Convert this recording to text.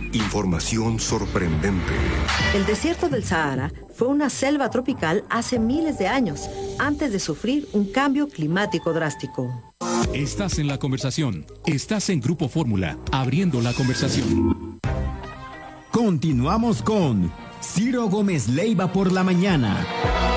Información sorprendente. El desierto del Sahara fue una selva tropical hace miles de años, antes de sufrir un cambio climático drástico. Estás en la conversación. Estás en Grupo Fórmula, abriendo la conversación. Continuamos con Ciro Gómez Leiva por la mañana.